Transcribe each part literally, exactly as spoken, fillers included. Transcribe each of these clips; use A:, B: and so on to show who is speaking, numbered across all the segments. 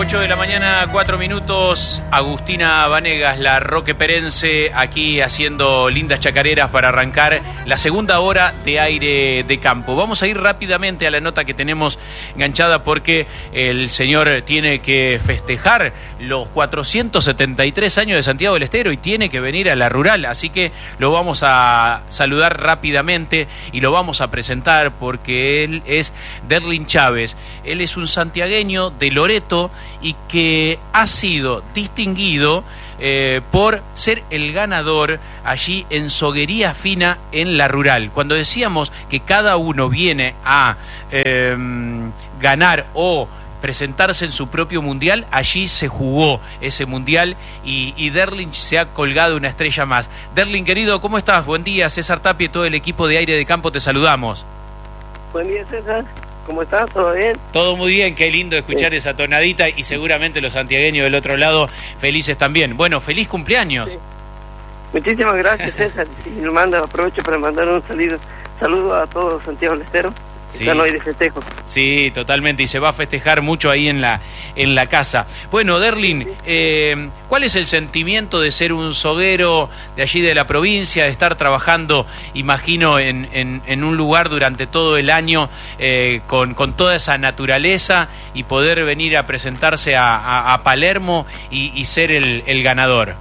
A: ocho de la mañana, cuatro minutos. Agustina Vanegas, la roqueperense, aquí haciendo lindas chacareras para arrancar la segunda hora de Aire de Campo. Vamos a ir rápidamente a la nota que tenemos enganchada porque el señor tiene que festejar los cuatrocientos setenta y tres años de Santiago del Estero y tiene que venir a la rural, así que lo vamos a saludar rápidamente y lo vamos a presentar porque él es Derlin Chávez. Él es un santiagueño de Loreto y que ha sido distinguido eh, por ser el ganador allí en Soguería Fina en la rural. Cuando decíamos que cada uno viene a eh, ganar o presentarse en su propio mundial, allí se jugó ese mundial y, y Derlin se ha colgado una estrella más. Derlin, querido, ¿cómo estás? Buen día, César Tapia y todo el equipo de Aire de Campo te saludamos.
B: Buen día, César. ¿Cómo estás? ¿Todo bien?
A: Todo muy bien, qué lindo escuchar sí. esa tonadita y seguramente los santiagueños del otro lado felices también. Bueno, feliz cumpleaños.
B: Sí. Muchísimas gracias, César. Y lo mando, aprovecho para mandar un saludo, saludo a todos Santiago del Estero.
A: Sí.
B: Están hoy de festejo.
A: Sí, totalmente, y se va a festejar mucho ahí en la en la casa. Bueno, Derlin, sí. eh, ¿cuál es el sentimiento de ser un soguero de allí de la provincia, de estar trabajando, imagino, en, en, en un lugar durante todo el año eh, con, con toda esa naturaleza y poder venir a presentarse a, a, a Palermo y, y ser el, el ganador?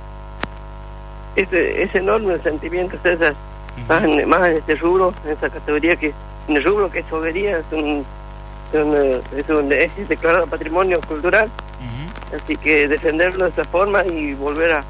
B: Es, es enorme el sentimiento, César, uh-huh. más, en, más en este rubro, en esa categoría que en el rubro que es soguería, es un, es un, es un es declarado patrimonio cultural, uh-huh. así que defenderlo de esa forma y volver a,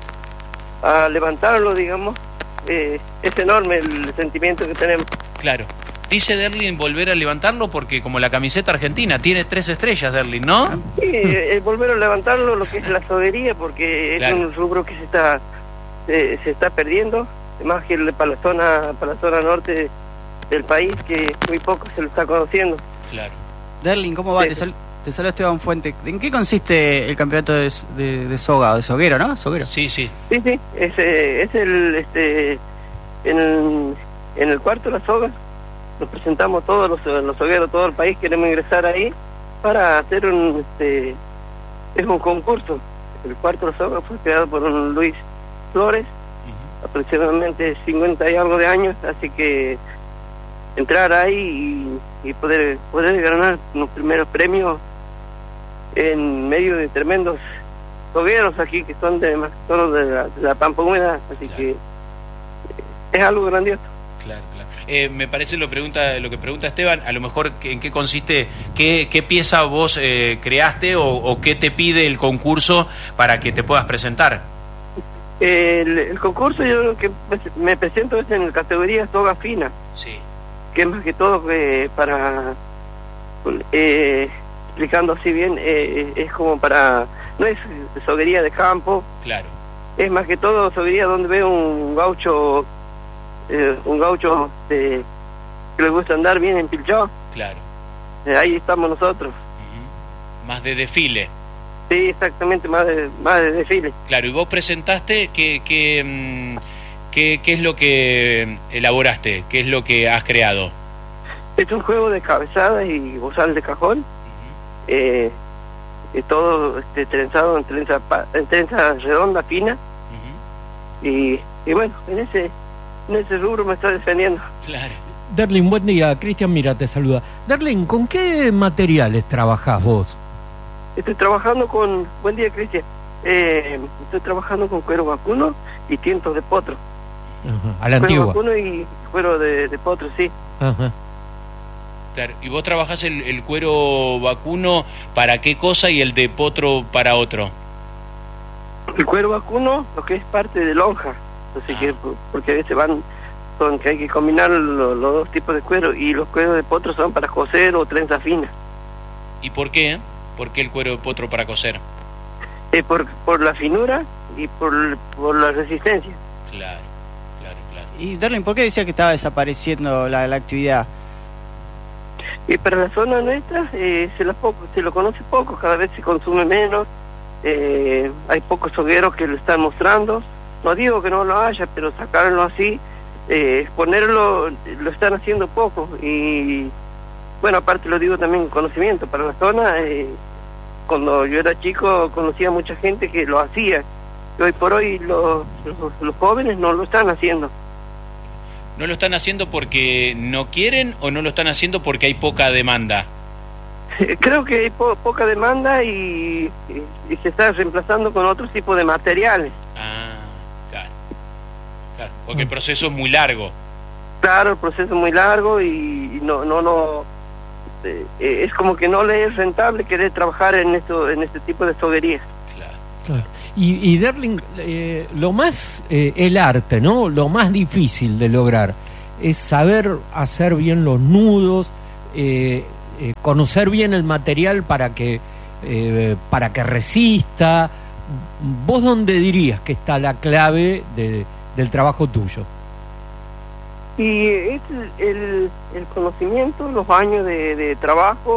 B: a levantarlo, digamos, eh, es enorme el sentimiento que tenemos. Claro.
A: Dice Derlin volver a levantarlo porque como la camiseta argentina tiene tres estrellas, Derlin, ¿no?
B: Sí, eh, volver a levantarlo lo que es la soguería, porque claro. es un rubro que se está eh, se está perdiendo, más que para la zona para la zona norte del país, que muy poco se lo está conociendo.
C: Claro. Derlin, ¿cómo va? Sí. Te, sal, te saluda Esteban Fuente. ¿En qué consiste el campeonato de, de, de soga, de soguero, no? ¿Soguero?
A: Sí, sí.
B: Sí, sí, es, eh, es el, este, en el, en el cuarto de la soga, nos presentamos todos los, los sogueros, todo el país, queremos ingresar ahí para hacer un, este, es un concurso. El cuarto de la soga fue creado por un Luis Flores, uh-huh. aproximadamente cincuenta y algo de años, así que entrar ahí y, y poder poder ganar los primeros premios en medio de tremendos sogueros aquí que son de más solo de la, de la Pampa Húmeda, así claro. que eh, es algo grandioso.
A: Claro, claro. Eh, me parece lo pregunta lo que pregunta Esteban, a lo mejor en qué consiste, qué, qué pieza vos eh, creaste o, o qué te pide el concurso para que te puedas presentar.
B: El, el concurso yo lo que me presento es en la categoría soga fina.
A: Sí.
B: Que es más que todo eh, para, eh, explicando así bien, eh, es como para, no es soguería de campo,
A: claro,
B: es más que todo soguería donde ve un gaucho, eh, un gaucho eh, que le gusta andar bien empilchado,
A: claro,
B: eh, ahí estamos nosotros.
A: Uh-huh. Más de desfile.
B: Sí, exactamente, más de, más de desfile.
A: Claro, y vos presentaste que... que mmm... ¿Qué, ¿Qué es lo que elaboraste? ¿Qué es lo que has creado?
B: Es un juego de cabezadas y bozal de cajón, uh-huh. eh, todo este, trenzado en trenza, en trenza redonda, fina, uh-huh. y, y bueno, en ese en ese rubro me está defendiendo.
A: Claro.
D: Derlin, buen día. Cristian Mira te saluda. Derlin, ¿con qué materiales trabajás vos?
B: Estoy trabajando con... Buen día, Cristian. Eh, estoy trabajando con cuero vacuno y tientos de potro.
D: Ajá. A la
B: cuero
D: antigua.
B: Vacuno y cuero de, de potro, sí.
D: Ajá.
A: Claro. ¿Y vos trabajás el, el cuero vacuno para qué cosa y el de potro para otro?
B: El cuero vacuno, lo que es parte de lonja, así ah. que porque a veces van, son que hay que combinar lo, los dos tipos de cuero, y los cueros de potro son para coser o trenza fina.
A: ¿Y por qué? ¿Por qué el cuero de potro para coser?
B: Eh, por, por la finura y por, por la resistencia.
A: Claro.
C: Y Derlin, ¿por qué decía que estaba desapareciendo la, la actividad?
B: Y para la zona nuestra eh, se, la poco, se lo conoce poco, cada vez se consume menos, eh, hay pocos sogueros que lo están mostrando, no digo que no lo haya, pero sacarlo así, eh, exponerlo, lo están haciendo poco, y bueno, aparte lo digo también conocimiento, para la zona eh, cuando yo era chico conocía mucha gente que lo hacía, y hoy por hoy los, los, los jóvenes no lo están haciendo.
A: ¿No lo están haciendo porque no quieren o no lo están haciendo porque hay poca demanda?
B: Creo que hay po poca demanda y, y, y se está reemplazando con otro tipo de materiales.
A: Ah, claro, claro, porque el proceso es muy largo.
B: Claro, el proceso es muy largo y, y no, no, no, eh, es como que no le es rentable querer trabajar en esto, en este tipo de soguerías.
A: Claro.
D: Claro. Y, y Derling, eh, lo más, eh, el arte, ¿no? Lo más difícil de lograr es saber hacer bien los nudos, eh, eh, conocer bien el material para que, eh, para que resista. ¿Vos dónde dirías que está la clave de, del trabajo tuyo?
B: Y es el, el conocimiento, los años de, de trabajo,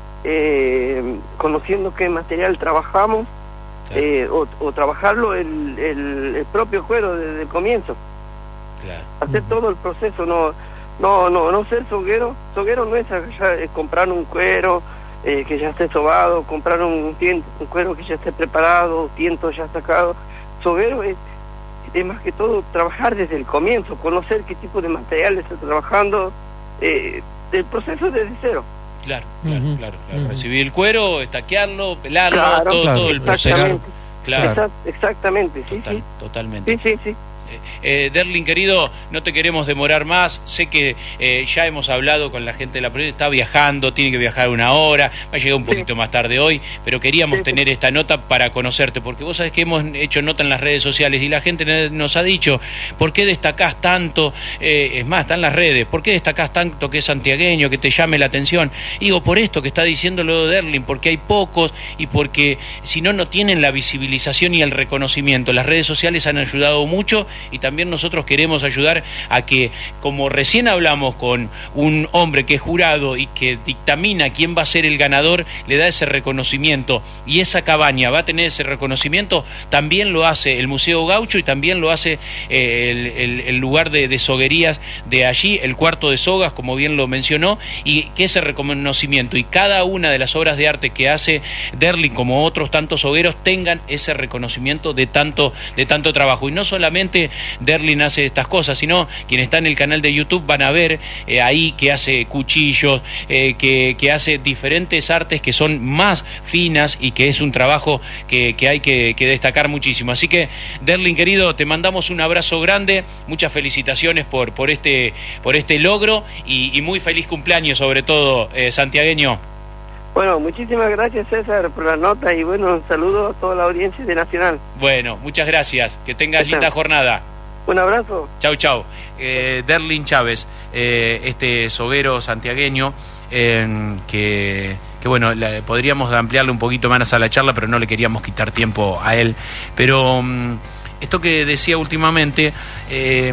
B: eh, conociendo qué material trabajamos, claro. eh, o, o trabajarlo el, el, el propio cuero desde el comienzo.
A: Claro.
B: Hacer todo el proceso, no no no no ser soguero. Soguero no es ya, eh, comprar un cuero eh, que ya esté sobado, comprar un, tiento, un cuero que ya esté preparado, tiento ya sacado. Soguero es es más que todo trabajar desde el comienzo, conocer qué tipo de materiales está trabajando, eh, el proceso desde cero.
A: Claro, claro,
D: uh-huh.
A: claro, claro.
D: Uh-huh.
A: Recibir el cuero, estaquearlo, pelarlo,
B: Claro,
A: todo,
D: claro,
A: todo el proceso.
B: Exactamente.
A: Claro.
B: Exact, exactamente, sí,
A: Total,
B: sí.
A: Totalmente.
B: Sí, sí, sí.
A: Eh, eh, Derling, querido, no te queremos demorar más. Sé que eh, ya hemos hablado con la gente de la provincia, está viajando, tiene que viajar una hora, va a llegar un poquito sí. más tarde hoy, pero queríamos sí, tener sí. esta nota para conocerte, porque vos sabés que hemos hecho nota en las redes sociales y la gente nos ha dicho, ¿por qué destacás tanto? Eh, es más, está en las redes, ¿por qué destacás tanto que es santiagueño, que te llame la atención? Y digo, por esto que está diciendo lo de Derling, porque hay pocos y porque si no, no tienen la visibilización y el reconocimiento. Las redes sociales han ayudado mucho y también nosotros queremos ayudar a que, como recién hablamos con un hombre que es jurado y que dictamina quién va a ser el ganador, le da ese reconocimiento y esa cabaña va a tener ese reconocimiento, también lo hace el Museo Gaucho y también lo hace eh, el, el, el lugar de, de soguerías de allí, el Cuarto de Sogas, como bien lo mencionó, y que ese reconocimiento y cada una de las obras de arte que hace Derling, como otros tantos hogueros, tengan ese reconocimiento de tanto, de tanto trabajo. Y no solamente Derling hace estas cosas, sino quien está en el canal de YouTube van a ver eh, ahí que hace cuchillos, eh, que, que hace diferentes artes que son más finas y que es un trabajo que, que hay que, que destacar muchísimo. Así que, Derling, querido, te mandamos un abrazo grande, muchas felicitaciones por, por, este, por este logro y, y muy feliz cumpleaños, sobre todo, eh, santiagueño.
B: Bueno, muchísimas gracias, César, por la nota y bueno, un saludo a toda la audiencia de Nacional.
A: Bueno, muchas gracias, que tengas linda jornada.
B: Un abrazo.
A: Chau, chau. Eh, Derling Chávez, eh, este soguero santiagueño, eh, que, que bueno, la, podríamos ampliarle un poquito más a la charla, pero no le queríamos quitar tiempo a él. Pero um, esto que decía últimamente, eh,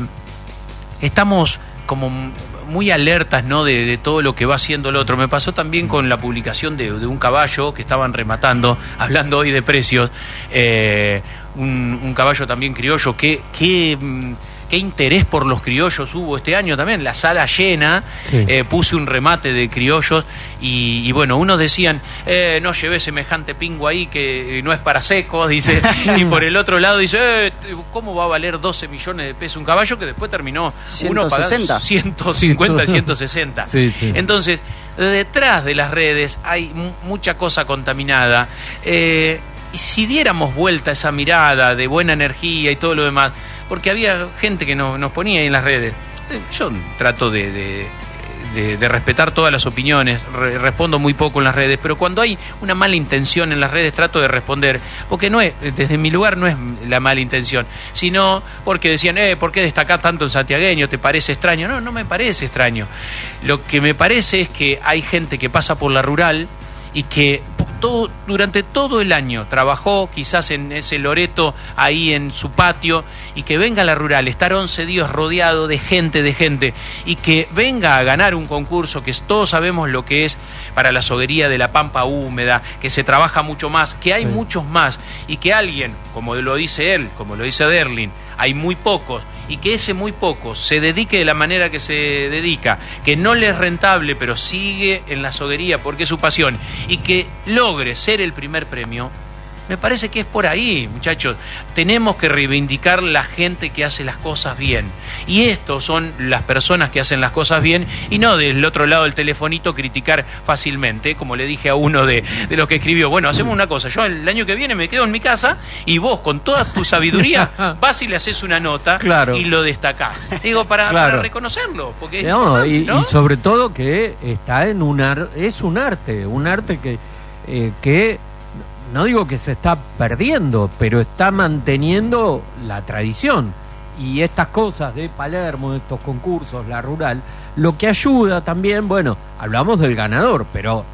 A: estamos como muy alertas, ¿no?, de, de todo lo que va haciendo el otro. Me pasó también con la publicación de, de un caballo que estaban rematando, hablando hoy de precios, eh, un, un caballo también criollo. ¿Qué, qué, qué interés por los criollos hubo este año también? La sala llena, sí. eh, puse un remate de criollos y, y bueno, unos decían, eh, no llevé semejante pingo ahí que no es para secos, dice, y por el otro lado dice, eh, ¿cómo va a valer doce millones de pesos un caballo? Que después terminó uno pagando ciento cincuenta, ciento sesenta. Sí, sí. Entonces, detrás de las redes hay m- mucha cosa contaminada. Eh, y si diéramos vuelta a esa mirada de buena energía y todo lo demás, porque había gente que nos, nos ponía ahí en las redes. Yo trato de, de, de, de respetar todas las opiniones, re, respondo muy poco en las redes, pero cuando hay una mala intención en las redes trato de responder, porque no es, desde mi lugar no es la mala intención, sino porque decían, eh, ¿por qué destacás tanto en santiagueño? ¿Te parece extraño? No, no me parece extraño. Lo que me parece es que hay gente que pasa por la rural y que todo, durante todo el año trabajó quizás en ese loreto ahí en su patio, y que venga a la rural, estar once días rodeado de gente, de gente, y que venga a ganar un concurso que todos sabemos lo que es para la soguería de la Pampa Húmeda, que se trabaja mucho más, que hay sí. muchos más, y que alguien, como lo dice él, como lo dice Derling, hay muy pocos, y que ese muy poco se dedique de la manera que se dedica, que no le es rentable, pero sigue en la soguería porque es su pasión, y que logre ser el primer premio, me parece que es por ahí, muchachos. Tenemos que reivindicar la gente que hace las cosas bien. Y estos son las personas que hacen las cosas bien, y no del otro lado del telefonito criticar fácilmente, como le dije a uno de, de los que escribió, bueno, hacemos una cosa, yo el año que viene me quedo en mi casa y vos con toda tu sabiduría vas y le haces una nota, claro, y lo destacás. Digo, para, claro, para reconocerlo. Porque
D: no,
A: es
D: y,
A: ¿no?
D: y sobre todo que está en un ar, es un arte, un arte que... Eh, que no digo que se está perdiendo, pero está manteniendo la tradición. Y estas cosas de Palermo, estos concursos, la rural, lo que ayuda también, bueno, hablamos del ganador, pero